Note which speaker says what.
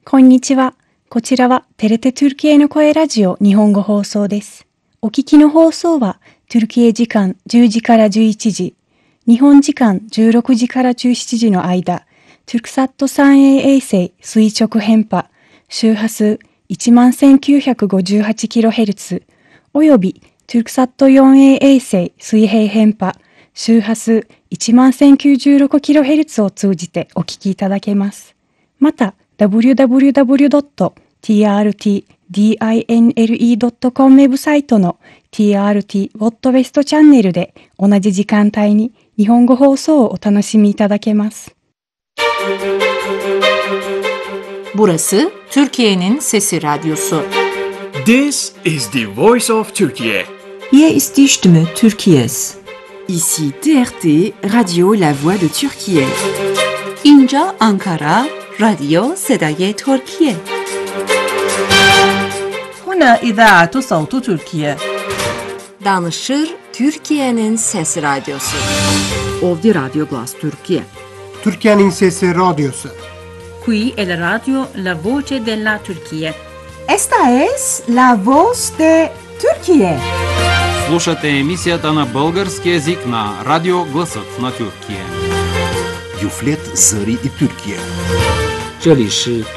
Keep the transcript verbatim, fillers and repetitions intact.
Speaker 1: こんにちは。こちらはテレテトゥルキエの声ラジオ日本語放送です。お聞きの放送はトゥルキエ時間じゅうじからじゅういちじ、日本時間じゅうろくじからじゅうしちじの間、トゥルクサット スリーエー 衛星垂直変波、周波数 いちまんせんきゅうひゃくごじゅうはちキロヘルツ およびトゥルクサット フォーエー 衛星水平変波、周波数 いちまんせんきゅうじゅうろくキロヘルツ を通じてお聞きいただけます。また、ダブリューダブリューダブリュードットティーアールティーディーアイエヌエルイードットコム ウェブサイトの ティーアールティー ウォットウェストチャンネルで同じ時間帯に日本語放送をお楽しみいただけます。
Speaker 2: Burası Türkiye'nin Sesi Radyosu.
Speaker 3: This is the voice of Turkey.
Speaker 4: Hier ist die Stimme Türkiye's.
Speaker 5: Ici T R T, Radio La Voix de Türkiye.
Speaker 2: İnca Ankara, Radio Sedaye Türkiye.
Speaker 6: هنا إذاعة صوت تركيا.
Speaker 2: Danışır Türkiye'nin Sesi Radyosu.
Speaker 5: Ovdje Radio Glas Türkiye.
Speaker 7: Türkiye'nin Sesi Radyosu.
Speaker 8: Qui è la radio La Voce della Turchia.
Speaker 6: Esta es la voz de Turquía.
Speaker 9: Слушате емисията на български език на Радио Гласът на Тюркия.
Speaker 10: Юфлет Зари и Türkiye.
Speaker 11: 这里是